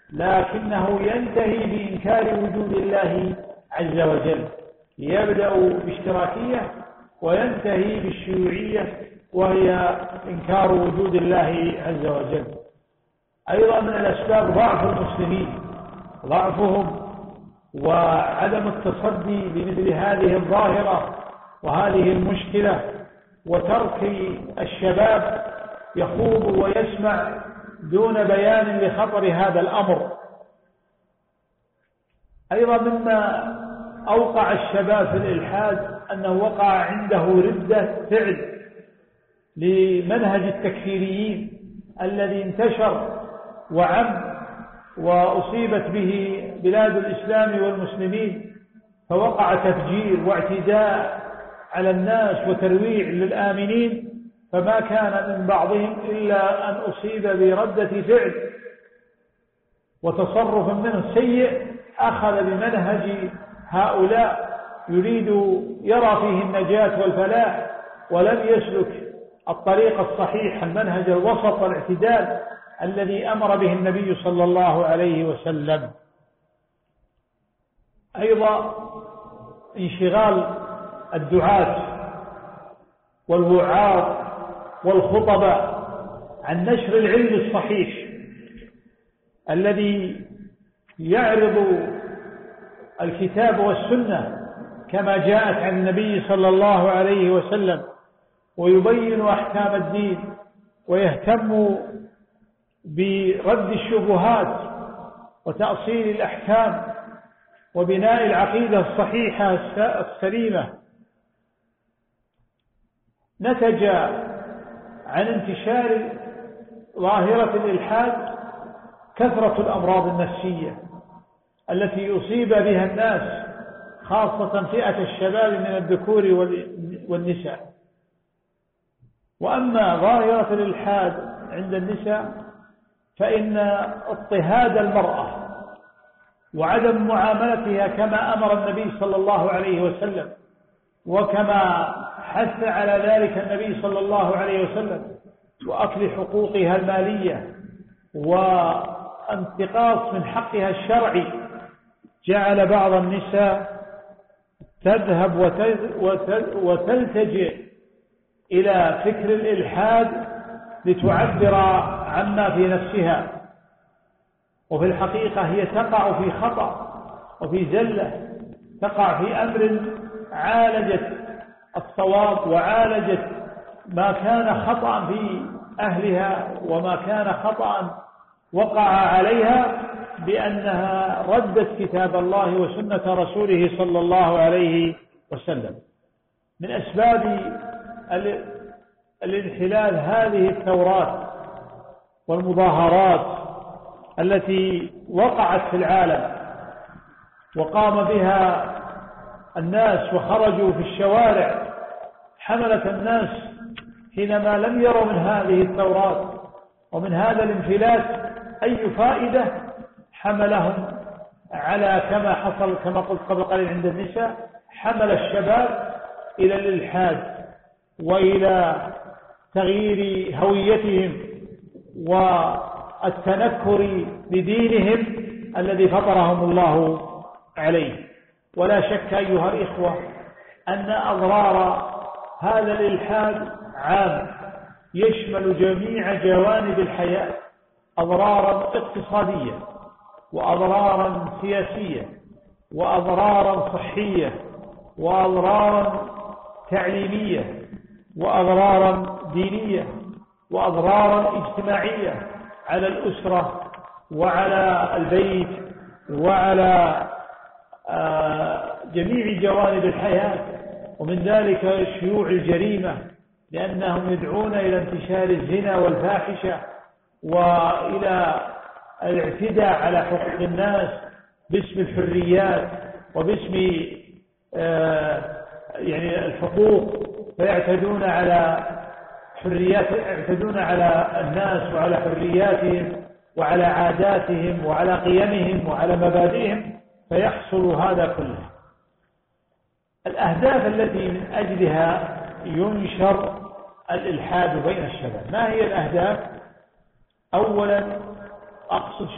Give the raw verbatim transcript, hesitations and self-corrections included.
لكنه ينتهي بإنكار وجود الله عز وجل، يبدأ باشتراكية وينتهي بالشيوعية وهي إنكار وجود الله عز وجل. أيضا من الأسباب ضعف المسلمين، ضعفهم وعدم التصدي لمثل هذه الظاهرة وهذه المشكلة، وترك الشباب يخوض ويسمع دون بيان لخطر هذا الأمر. أيضا مما أوقع الشباب في الإلحاد أنه وقع عنده ردة فعل لمنهج التكفيريين الذي انتشر وعم وأصيبت به بلاد الإسلام والمسلمين، فوقع تفجير واعتداء على الناس وترويع للآمنين، فما كان من بعضهم إلا أن أصيب بردة فعل وتصرف منه سيء، أخذ بمنهج هؤلاء يريد يرى فيه النجاة والفلاح، ولم يسلك الطريق الصحيح، المنهج الوسط والاعتدال الذي أمر به النبي صلى الله عليه وسلم. أيضا انشغال الدعاة والوعاظ والخطباء عن نشر العلم الصحيح الذي يعرض الكتاب والسنة كما جاءت عن النبي صلى الله عليه وسلم، ويبين أحكام الدين ويهتم برد الشبهات وتأصيل الأحكام وبناء العقيدة الصحيحة السليمة. نتج عن انتشار ظاهرة الإلحاد كثرة الأمراض النفسية التي يصيب بها الناس، خاصة فئة الشباب من الذكور والنساء. وأما ظاهرة الإلحاد عند النساء فإن اضطهاد المرأة وعدم معاملتها كما أمر النبي صلى الله عليه وسلم وكما حث على ذلك النبي صلى الله عليه وسلم، وأكل حقوقها المالية وانتقاص من حقها الشرعي، جعل بعض النساء تذهب وتلتجئ إلى فكر الإلحاد لتعبر عما في نفسها، وفي الحقيقة هي تقع في خطأ وفي زلة، تقع في أمر عالجت الصواب وعالجت ما كان خطأ في أهلها وما كان خطأ وقع عليها، بأنها ردت كتاب الله وسنة رسوله صلى الله عليه وسلم. من أسباب الانحلال هذه الثورات والمظاهرات التي وقعت في العالم وقام بها الناس وخرجوا في الشوارع، حملت الناس حينما لم يروا من هذه الثورات ومن هذا الانفلات أي فائدة، حملهم على كما حصل كما قلت قبل قليل عند النساء، حمل الشباب إلى الإلحاد وإلى تغيير هويتهم والتنكر لدينهم الذي فطرهم الله عليه. ولا شك أيها الإخوة أن أضرار هذا الإلحاد عام يشمل جميع جوانب الحياة، أضرارا اقتصادية وأضرارا سياسية وأضرارا صحية وأضرارا تعليمية وأضرارا دينية وأضرارا اجتماعية على الأسرة وعلى البيت وعلى جميع جوانب الحياة. ومن ذلك شيوع الجريمة، لأنهم يدعون إلى انتشار الزنا والفاحشة وإلى الاعتداء على حقوق الناس باسم الحريات وباسم يعني الحقوق، فيعتدون على حريات يعتدون على الناس وعلى حرياتهم وعلى عاداتهم وعلى قيمهم وعلى مبادئهم، فيحصل هذا كله. الأهداف التي من أجلها ينشر الإلحاد بين الشباب، ما هي الأهداف؟ أولا أقصد